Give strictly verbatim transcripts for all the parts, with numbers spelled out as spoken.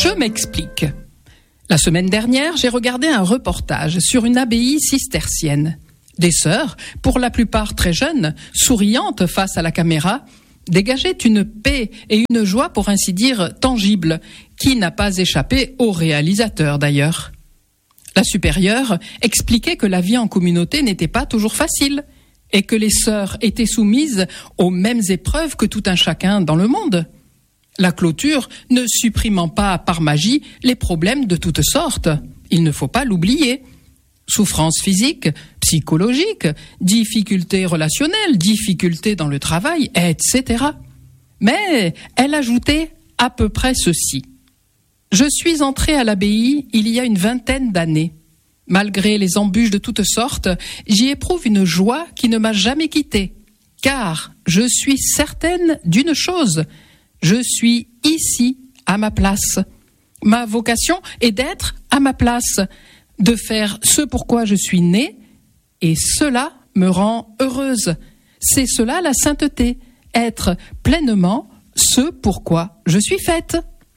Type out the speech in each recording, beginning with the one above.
Je m'explique. La semaine dernière, j'ai regardé un reportage sur une abbaye cistercienne. Des sœurs, pour la plupart très jeunes, souriantes face à la caméra, dégageaient une paix et une joie, pour ainsi dire, tangible, qui n'a pas échappé au réalisateur d'ailleurs. La supérieure expliquait que la vie en communauté n'était pas toujours facile et que les sœurs étaient soumises aux mêmes épreuves que tout un chacun dans le monde. La clôture ne supprimant pas par magie les problèmes de toutes sortes, il ne faut pas l'oublier. Souffrances physiques, psychologiques, difficultés relationnelles, difficultés dans le travail, et cetera. Mais elle ajoutait à peu près ceci. Je suis entrée à l'abbaye il y a une vingtaine d'années. Malgré les embûches de toutes sortes, j'y éprouve une joie qui ne m'a jamais quittée. Car je suis certaine d'une chose, je suis ici à ma place. Ma vocation est d'être à ma place, de faire ce pourquoi je suis née, et cela me rend heureuse. C'est cela la sainteté, être pleinement ce pourquoi je suis faite.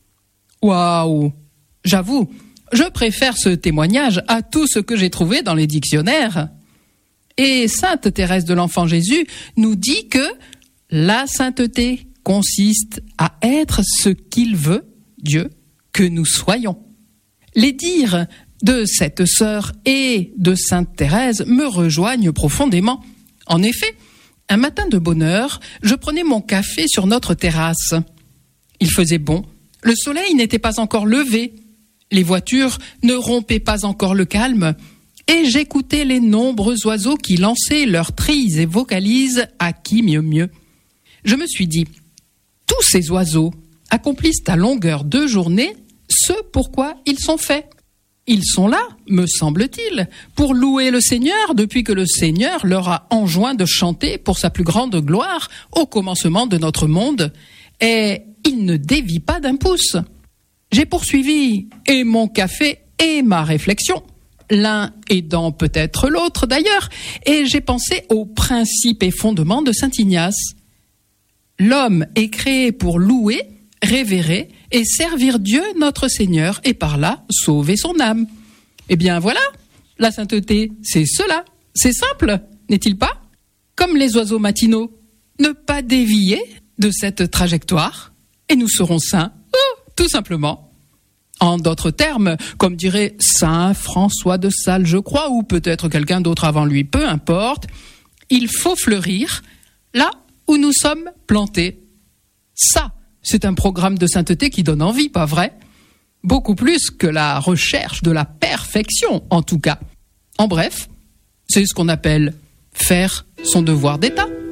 Waouh! J'avoue, je préfère ce témoignage à tout ce que j'ai trouvé dans les dictionnaires. Et sainte Thérèse de l'Enfant Jésus nous dit que la sainteté consiste à être ce qu'il veut, Dieu, que nous soyons. Les dires de cette sœur et de sainte Thérèse me rejoignent profondément. En effet, un matin de bonne heure, je prenais mon café sur notre terrasse. Il faisait bon, le soleil n'était pas encore levé, les voitures ne rompaient pas encore le calme, et j'écoutais les nombreux oiseaux qui lançaient leurs trilles et vocalises à qui mieux mieux. Je me suis dit, tous ces oiseaux accomplissent à longueur de journée ce pourquoi ils sont faits. Ils sont là, me semble-t-il, pour louer le Seigneur depuis que le Seigneur leur a enjoint de chanter pour sa plus grande gloire au commencement de notre monde, et ils ne dévient pas d'un pouce. J'ai poursuivi et mon café et ma réflexion, l'un aidant peut-être l'autre d'ailleurs, et j'ai pensé aux principes et fondements de saint Ignace. L'homme est créé pour louer, révérer et servir Dieu notre Seigneur et par là sauver son âme. Eh bien voilà, la sainteté, c'est cela. C'est simple, n'est-il pas? Comme les oiseaux matinaux, ne pas dévier de cette trajectoire et nous serons saints, oh, tout simplement. En d'autres termes, comme dirait saint François de Sales, je crois, ou peut-être quelqu'un d'autre avant lui, peu importe, il faut fleurir là où nous sommes plantés. Ça, c'est un programme de sainteté qui donne envie, pas vrai? Beaucoup plus que la recherche de la perfection, en tout cas. En bref, c'est ce qu'on appelle faire son devoir d'État.